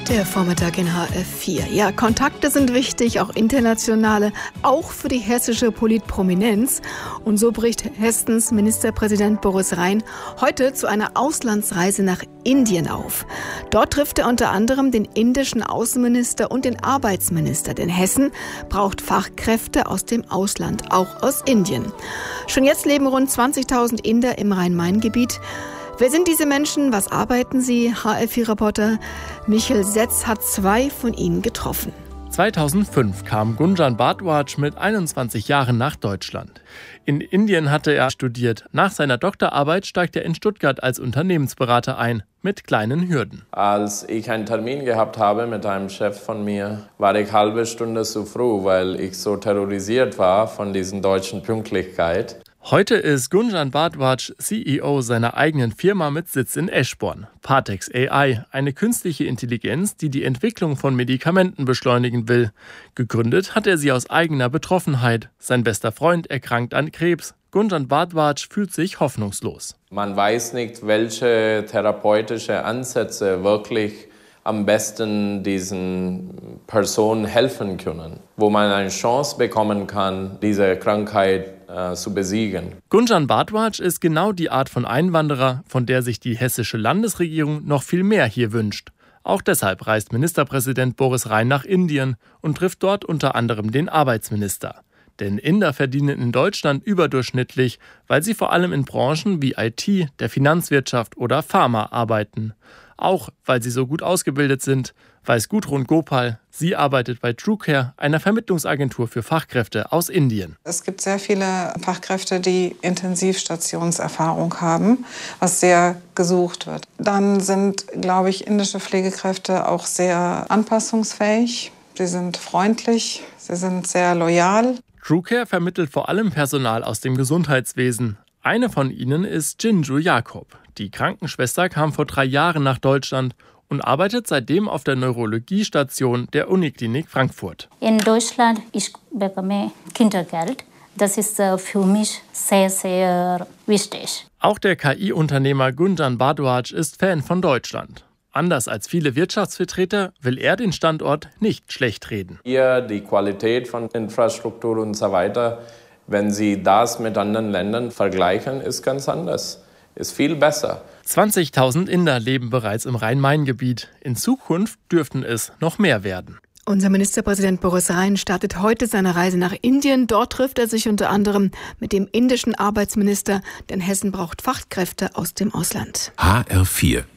Der Vormittag in HR4. Ja, Kontakte sind wichtig, auch internationale, auch für die hessische Politprominenz. Und so bricht Hessens Ministerpräsident Boris Rhein heute zu einer Auslandsreise nach Indien auf. Dort trifft er unter anderem den indischen Außenminister und den Arbeitsminister. Denn Hessen braucht Fachkräfte aus dem Ausland, auch aus Indien. Schon jetzt leben rund 20.000 Inder im Rhein-Main-Gebiet. Wer sind diese Menschen? Was arbeiten sie? HR4-Reporter Michael Setz hat 2 von ihnen getroffen. 2005 kam Gunjan Bhardwaj mit 21 Jahren nach Deutschland. In Indien hatte er studiert. Nach seiner Doktorarbeit steigt er in Stuttgart als Unternehmensberater ein, mit kleinen Hürden. Als ich einen Termin gehabt habe mit einem Chef von mir, war ich halbe Stunde zu früh, weil ich so terrorisiert war von diesen deutschen Pünktlichkeit. Heute ist Gunjan Bhardwaj CEO seiner eigenen Firma mit Sitz in Eschborn. Partex AI, eine künstliche Intelligenz, die die Entwicklung von Medikamenten beschleunigen will. Gegründet hat er sie aus eigener Betroffenheit. Sein bester Freund erkrankt an Krebs. Gunjan Bhardwaj fühlt sich hoffnungslos. Man weiß nicht, welche therapeutische Ansätze wirklich am besten diesen Personen helfen können, wo man eine Chance bekommen kann, diese Krankheit zu besiegen. Gunjan Bhardwaj ist genau die Art von Einwanderer, von der sich die hessische Landesregierung noch viel mehr hier wünscht. Auch deshalb reist Ministerpräsident Boris Rhein nach Indien und trifft dort unter anderem den Arbeitsminister. Denn Inder verdienen in Deutschland überdurchschnittlich, weil sie vor allem in Branchen wie IT, der Finanzwirtschaft oder Pharma arbeiten. Auch weil sie so gut ausgebildet sind, weiß Gudrun Gopal. Sie arbeitet bei TrueCare, einer Vermittlungsagentur für Fachkräfte aus Indien. Es gibt sehr viele Fachkräfte, die Intensivstationserfahrung haben, was sehr gesucht wird. Dann sind, glaube ich, indische Pflegekräfte auch sehr anpassungsfähig. Sie sind freundlich, sie sind sehr loyal. TrueCare vermittelt vor allem Personal aus dem Gesundheitswesen. Eine von ihnen ist Jinju Jakob. Die Krankenschwester kam vor 3 Jahren nach Deutschland und arbeitet seitdem auf der Neurologiestation der Uniklinik Frankfurt. In Deutschland ich bekomme Kindergeld. Das ist für mich sehr, sehr wichtig. Auch der KI-Unternehmer Gunjan Bhardwaj ist Fan von Deutschland. Anders als viele Wirtschaftsvertreter will er den Standort nicht schlecht reden. Hier die Qualität von Infrastruktur und so weiter, wenn Sie das mit anderen Ländern vergleichen, ist ganz anders. Ist viel besser. 20.000 Inder leben bereits im Rhein-Main-Gebiet. In Zukunft dürften es noch mehr werden. Unser Ministerpräsident Boris Rhein startet heute seine Reise nach Indien. Dort trifft er sich unter anderem mit dem indischen Arbeitsminister, denn Hessen braucht Fachkräfte aus dem Ausland. HR4